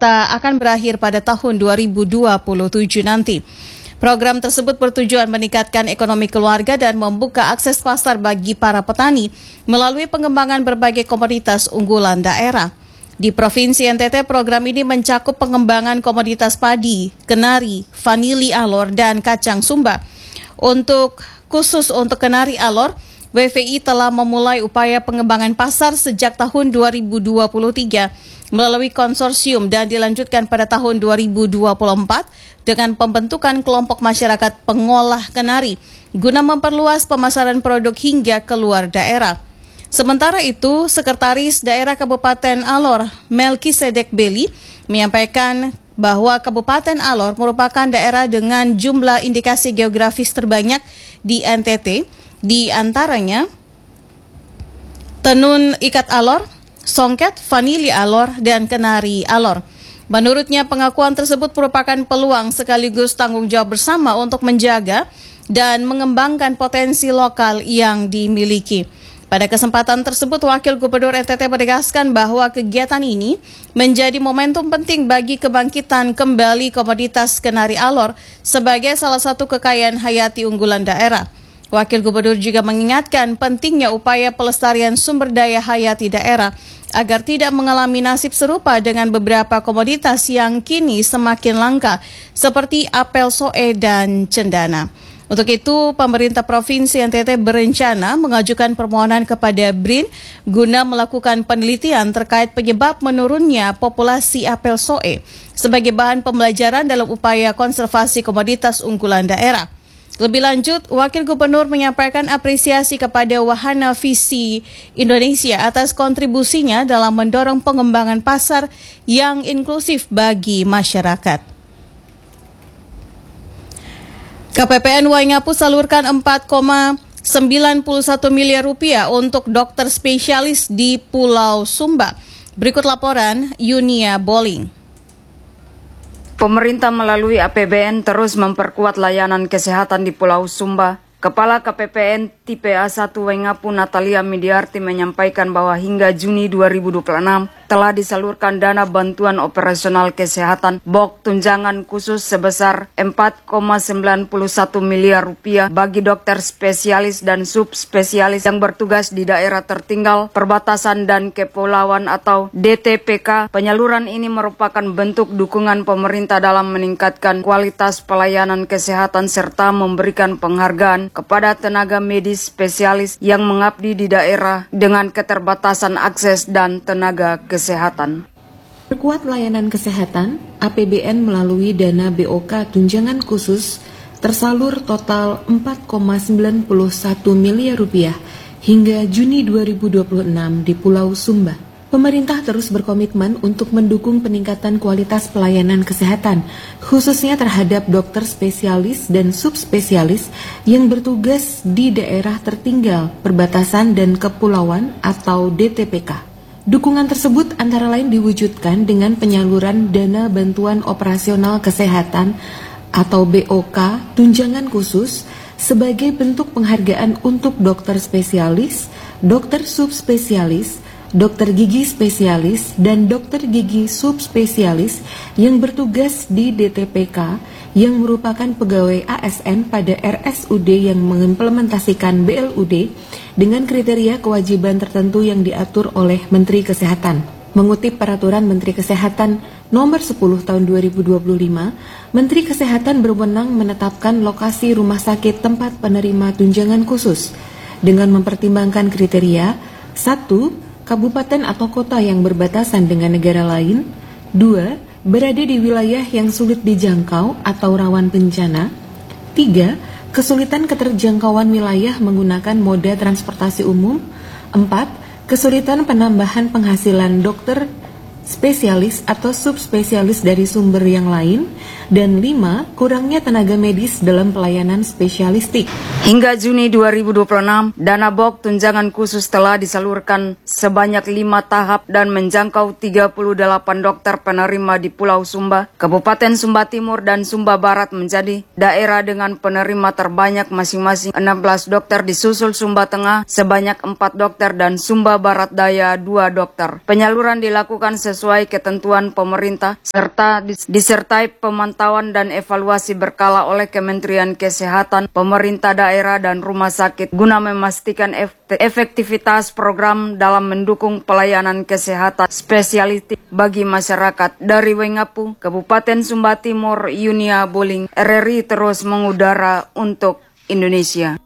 serta akan berakhir pada tahun 2027 nanti. Program tersebut bertujuan meningkatkan ekonomi keluarga dan membuka akses pasar bagi para petani melalui pengembangan berbagai komoditas unggulan daerah. Di Provinsi NTT, program ini mencakup pengembangan komoditas padi, kenari, vanili alor, dan kacang sumba. Khusus untuk kenari alor, WVI telah memulai upaya pengembangan pasar sejak tahun 2023 melalui konsorsium dan dilanjutkan pada tahun 2024 dengan pembentukan kelompok masyarakat pengolah kenari guna memperluas pemasaran produk hingga keluar daerah. Sementara itu, Sekretaris Daerah Kabupaten Alor, Melkisedek Beli, menyampaikan bahwa Kabupaten Alor merupakan daerah dengan jumlah indikasi geografis terbanyak di NTT, di antaranya tenun ikat alor, songket, vanili alor, dan kenari alor. Menurutnya, pengakuan tersebut merupakan peluang sekaligus tanggung jawab bersama untuk menjaga dan mengembangkan potensi lokal yang dimiliki. Pada kesempatan tersebut, Wakil Gubernur NTT menegaskan bahwa kegiatan ini menjadi momentum penting bagi kebangkitan kembali komoditas kenari alor sebagai salah satu kekayaan hayati unggulan daerah. Wakil Gubernur juga mengingatkan pentingnya upaya pelestarian sumber daya hayati daerah agar tidak mengalami nasib serupa dengan beberapa komoditas yang kini semakin langka seperti apel soe dan cendana. Untuk itu, pemerintah Provinsi NTT berencana mengajukan permohonan kepada BRIN guna melakukan penelitian terkait penyebab menurunnya populasi apel soe sebagai bahan pembelajaran dalam upaya konservasi komoditas unggulan daerah. Lebih lanjut, Wakil Gubernur menyampaikan apresiasi kepada Wahana Visi Indonesia atas kontribusinya dalam mendorong pengembangan pasar yang inklusif bagi masyarakat. KPPN Waingapu salurkan 4,91 miliar rupiah untuk dokter spesialis di Pulau Sumba. Berikut laporan Yunia Boling. Pemerintah melalui APBN terus memperkuat layanan kesehatan di Pulau Sumba. Kepala KPPN Tipe A1 Waingapu Natalia Midiarti menyampaikan bahwa hingga Juni 2026 telah disalurkan dana bantuan operasional kesehatan BOK tunjangan khusus sebesar 4,91 miliar rupiah bagi dokter spesialis dan subspesialis yang bertugas di daerah tertinggal, perbatasan dan kepulauan atau DTPK. Penyaluran ini merupakan bentuk dukungan pemerintah dalam meningkatkan kualitas pelayanan kesehatan serta memberikan penghargaan kepada tenaga medis spesialis yang mengabdi di daerah dengan keterbatasan akses dan tenaga kesehatan. Perkuat layanan kesehatan, APBN melalui dana BOK tunjangan khusus tersalur total 4,91 miliar rupiah hingga Juni 2026 di Pulau Sumba. Pemerintah terus berkomitmen untuk mendukung peningkatan kualitas pelayanan kesehatan, khususnya terhadap dokter spesialis dan subspesialis yang bertugas di daerah tertinggal, perbatasan dan kepulauan atau DTPK. Dukungan tersebut antara lain diwujudkan dengan penyaluran dana bantuan operasional kesehatan atau BOK tunjangan khusus sebagai bentuk penghargaan untuk dokter spesialis, dokter subspesialis, dokter gigi spesialis, dan dokter gigi subspesialis yang bertugas di DTPK yang merupakan pegawai ASN pada RSUD yang mengimplementasikan BLUD dengan kriteria kewajiban tertentu yang diatur oleh Menteri Kesehatan. Mengutip Peraturan Menteri Kesehatan Nomor 10 Tahun 2025, Menteri Kesehatan berwenang menetapkan lokasi rumah sakit tempat penerima tunjangan khusus dengan mempertimbangkan kriteria 1. Kabupaten atau kota yang berbatasan dengan negara lain. 2. Berada di wilayah yang sulit dijangkau atau rawan bencana. 3. Kesulitan keterjangkauan wilayah menggunakan moda transportasi umum. 4. Kesulitan penambahan penghasilan dokter spesialis atau subspesialis dari sumber yang lain. Dan 5. Kurangnya tenaga medis dalam pelayanan spesialistik. Hingga Juni 2026, dana BOK tunjangan khusus telah disalurkan sebanyak 5 tahap dan menjangkau 38 dokter penerima di Pulau Sumba. Kabupaten Sumba Timur dan Sumba Barat menjadi daerah dengan penerima terbanyak masing-masing 16 dokter, disusul Sumba Tengah sebanyak 4 dokter dan Sumba Barat Daya 2 dokter. Penyaluran dilakukan sesuai ketentuan pemerintah serta disertai pemantauan dan evaluasi berkala oleh Kementerian Kesehatan, pemerintah daerah dan rumah sakit guna memastikan efektivitas program dalam mendukung pelayanan kesehatan spesialistik bagi masyarakat. Dari Wengapu, Kabupaten Sumba Timur, Yunia Boling, RRI terus mengudara untuk Indonesia.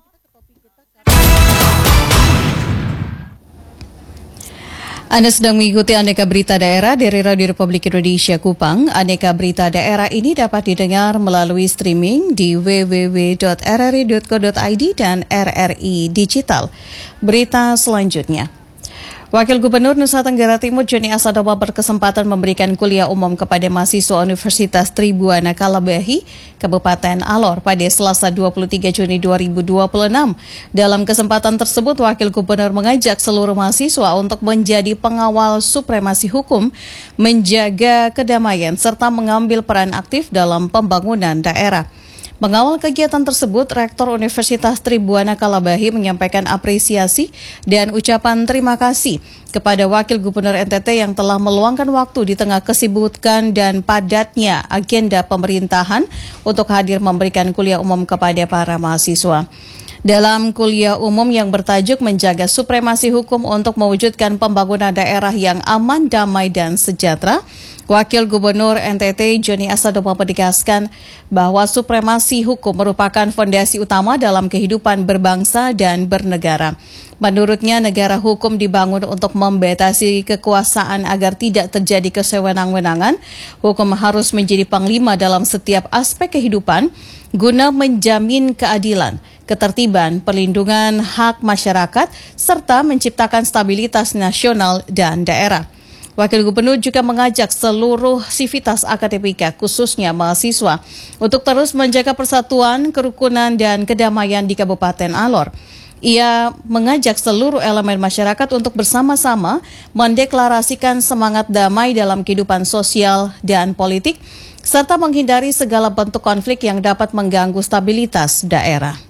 Anda sedang mengikuti Aneka Berita Daerah dari Radio Republik Indonesia Kupang. Aneka Berita Daerah ini dapat didengar melalui streaming di www.rri.co.id dan RRI Digital. Berita selanjutnya. Wakil Gubernur Nusa Tenggara Timur Joni Asadowa berkesempatan memberikan kuliah umum kepada mahasiswa Universitas Tribuana Kalabahi, Kabupaten Alor pada Selasa 23 Juni 2026. Dalam kesempatan tersebut, Wakil Gubernur mengajak seluruh mahasiswa untuk menjadi pengawal supremasi hukum, menjaga kedamaian, serta mengambil peran aktif dalam pembangunan daerah. Mengawal kegiatan tersebut, Rektor Universitas Tribuana Kalabahi menyampaikan apresiasi dan ucapan terima kasih kepada Wakil Gubernur NTT yang telah meluangkan waktu di tengah kesibukan dan padatnya agenda pemerintahan untuk hadir memberikan kuliah umum kepada para mahasiswa. Dalam kuliah umum yang bertajuk Menjaga Supremasi Hukum untuk Mewujudkan Pembangunan Daerah yang Aman, Damai, dan Sejahtera, Wakil Gubernur NTT Joni Asadowa menegaskan bahwa supremasi hukum merupakan fondasi utama dalam kehidupan berbangsa dan bernegara. Menurutnya, negara hukum dibangun untuk membatasi kekuasaan agar tidak terjadi kesewenang-wenangan. Hukum harus menjadi panglima dalam setiap aspek kehidupan guna menjamin keadilan, ketertiban, perlindungan hak masyarakat, serta menciptakan stabilitas nasional dan daerah. Wakil Gubernur juga mengajak seluruh sivitas akademika, khususnya mahasiswa, untuk terus menjaga persatuan, kerukunan, dan kedamaian di Kabupaten Alor. Ia mengajak seluruh elemen masyarakat untuk bersama-sama mendeklarasikan semangat damai dalam kehidupan sosial dan politik, serta menghindari segala bentuk konflik yang dapat mengganggu stabilitas daerah.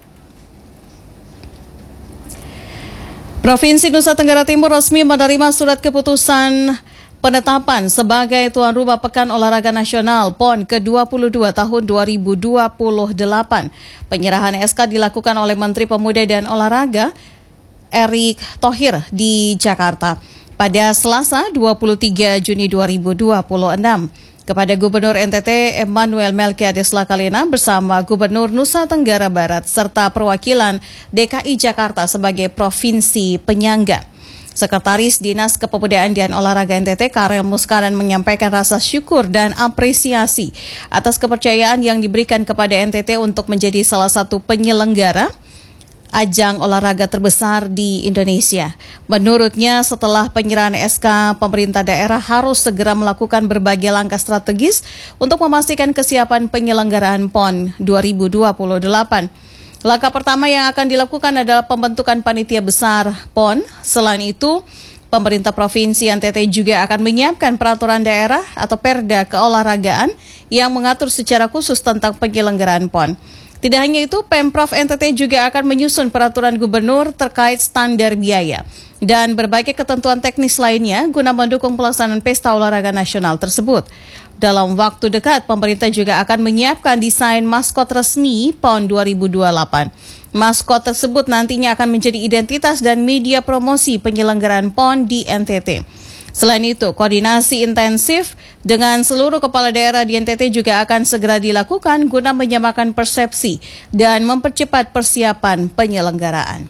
Provinsi Nusa Tenggara Timur resmi menerima surat keputusan penetapan sebagai tuan rumah Pekan Olahraga Nasional PON ke-22 tahun 2028. Penyerahan SK dilakukan oleh Menteri Pemuda dan Olahraga Erick Thohir di Jakarta pada Selasa 23 Juni 2026. Kepada Gubernur NTT Emmanuel Melkiades Lakalena bersama Gubernur Nusa Tenggara Barat serta perwakilan DKI Jakarta sebagai provinsi penyangga. Sekretaris Dinas Kepemudaan dan Olahraga NTT Karel Muskaran menyampaikan rasa syukur dan apresiasi atas kepercayaan yang diberikan kepada NTT untuk menjadi salah satu penyelenggara ajang olahraga terbesar di Indonesia. Menurutnya, setelah penyerahan SK, pemerintah daerah harus segera melakukan berbagai langkah strategis untuk memastikan kesiapan penyelenggaraan PON 2028. Langkah pertama yang akan dilakukan adalah pembentukan panitia besar PON. Selain itu, pemerintah Provinsi NTT juga akan menyiapkan peraturan daerah atau perda keolahragaan yang mengatur secara khusus tentang penyelenggaraan PON. Tidak hanya itu, Pemprov NTT juga akan menyusun peraturan gubernur terkait standar biaya dan berbagai ketentuan teknis lainnya guna mendukung pelaksanaan pesta olahraga nasional tersebut. Dalam waktu dekat, pemerintah juga akan menyiapkan desain maskot resmi PON 2028. Maskot tersebut nantinya akan menjadi identitas dan media promosi penyelenggaraan PON di NTT. Selain itu, koordinasi intensif dengan seluruh kepala daerah di NTT juga akan segera dilakukan guna menyamakan persepsi dan mempercepat persiapan penyelenggaraan.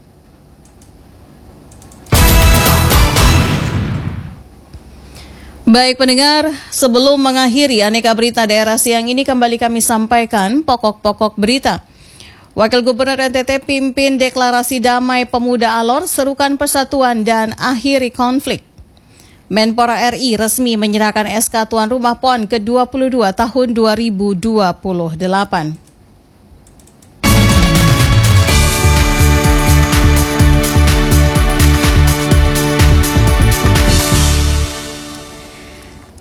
Baik pendengar, sebelum mengakhiri Aneka Berita Daerah siang ini kembali kami sampaikan pokok-pokok berita. Wakil Gubernur NTT pimpin deklarasi damai pemuda Alor, serukan persatuan dan akhiri konflik. Menpora RI resmi menyerahkan SK tuan rumah PON ke-22 tahun 2028.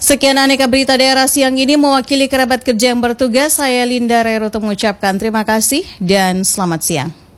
Sekian aneka berita daerah siang ini, mewakili kerabat kerja yang bertugas, saya Linda Reroto mengucapkan terima kasih dan selamat siang.